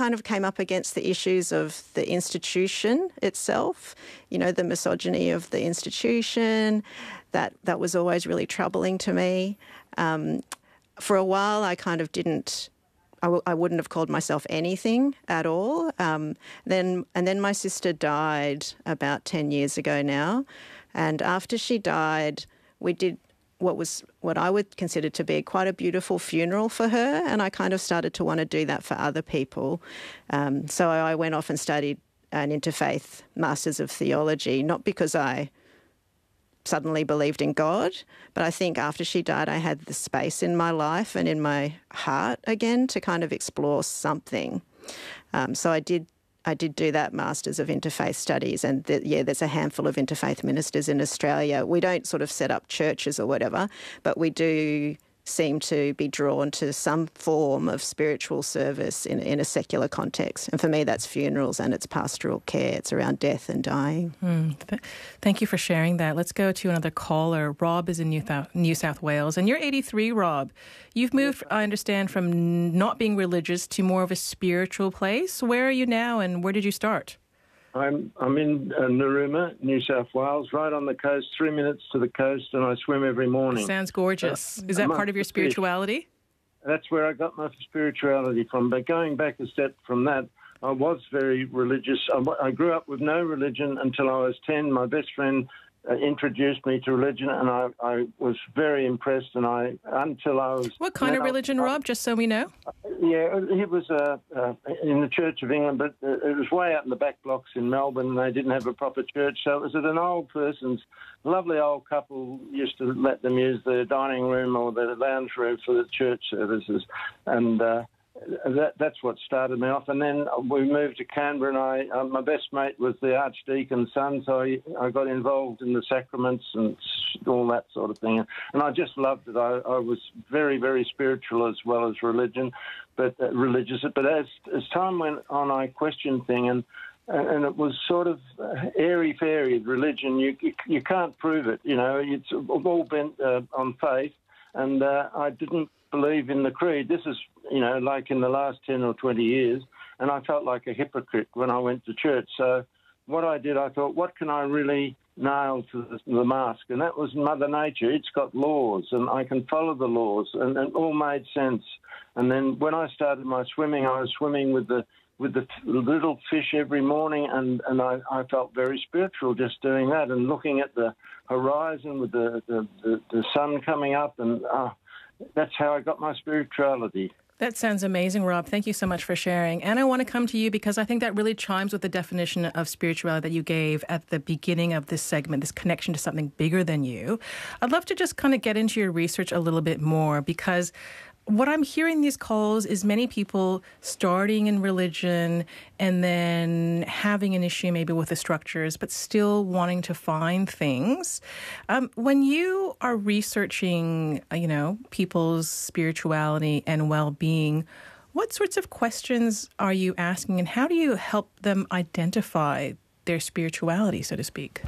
kind of came up against the issues of the institution itself, the misogyny of the institution. That was always really troubling to me. For a while, I kind of didn't. I wouldn't have called myself anything at all. Then my sister died about 10 years ago now, and after she died, we did what I would consider to be quite a beautiful funeral for her, and I kind of started to want to do that for other people. So I went off and studied an interfaith Masters of Theology, not because I suddenly believed in God, but I think after she died I had the space in my life and in my heart again to kind of explore something. So I did do that Masters of Interfaith Studies, and there's a handful of interfaith ministers in Australia. We don't sort of set up churches or whatever, but we do seem to be drawn to some form of spiritual service in a secular context. And for me, that's funerals and it's pastoral care. It's around death and dying. Thank you for sharing that. Let's go to another caller. Rob is in New South Wales, and you're 83, Rob. You've moved, I understand, from not being religious to more of a spiritual place. Where are you now, and where did you start? I'm in Narooma, New South Wales, right on the coast, 3 minutes to the coast, and I swim every morning. Sounds gorgeous. Is that part of your spirituality? That's where I got my spirituality from. But going back a step from that, I was very religious. I grew up with no religion until I was 10. My best friend introduced me to religion, and I was very impressed. And until I was... What kind of religion, Rob, just so we know? Yeah, he was in the Church of England, but it was way out in the back blocks in Melbourne, and they didn't have a proper church. So it was at an old person's, lovely old couple used to let them use the dining room or the lounge room for the church services. And that's what started me off. And then we moved to Canberra, and my best mate was the Archdeacon's son, so I got involved in the sacraments and all that sort of thing. And I just loved it. I was very, very spiritual as well as religious. But as time went on, I questioned things, and it was sort of airy-fairy religion. You can't prove it, It's all bent on faith, and I didn't believe in the creed. This is, like in the last 10 or 20 years, and I felt like a hypocrite when I went to church. So what I did, I thought, what can I really nail to the mask? And that was Mother Nature. It's got laws, and I can follow the laws, and it all made sense. And then when I started my swimming, I was swimming with the little fish every morning, and I felt very spiritual just doing that and looking at the horizon with the sun coming up, and that's how I got my spirituality. That sounds amazing, Rob. Thank you so much for sharing. And I want to come to you because I think that really chimes with the definition of spirituality that you gave at the beginning of this segment, this connection to something bigger than you. I'd love to just kind of get into your research a little bit more, because what I'm hearing in these calls is many people starting in religion and then having an issue maybe with the structures, but still wanting to find things. When you are researching, people's spirituality and well-being, what sorts of questions are you asking, and how do you help them identify their spirituality, so to speak?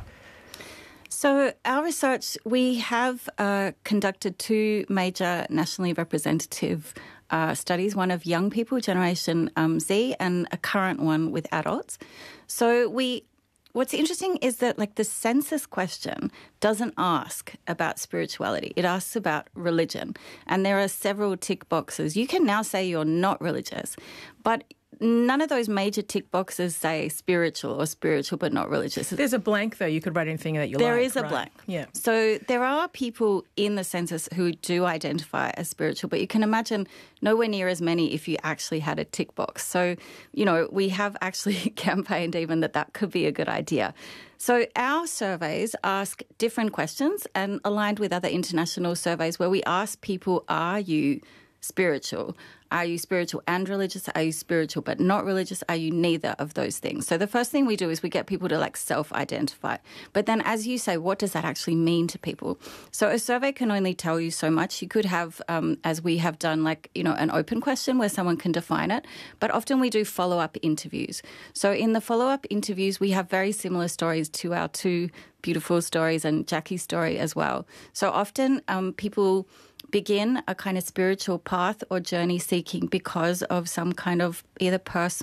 So our research, we have conducted two major nationally representative studies, one of young people, Generation Z, and a current one with adults. So what's interesting is that the census question doesn't ask about spirituality. It asks about religion. And there are several tick boxes. You can now say you're not religious, but none of those major tick boxes say spiritual or spiritual but not religious. There's a blank, though. You could write anything that you like. There like, is a blank. Yeah. So there are people in the census who do identify as spiritual, but you can imagine nowhere near as many if you actually had a tick box. So, we have actually campaigned even that could be a good idea. So our surveys ask different questions and aligned with other international surveys where we ask people, are you spiritual? Are you spiritual and religious? Are you spiritual but not religious? Are you neither of those things? So the first thing we do is we get people to self-identify. But then, as you say, what does that actually mean to people? So a survey can only tell you so much. You could have, as we have done, an open question where someone can define it. But often we do follow-up interviews. So in the follow-up interviews, we have very similar stories to our two beautiful stories and Jackie's story as well. So often people begin a kind of spiritual path or journey seeking because of some kind of either personal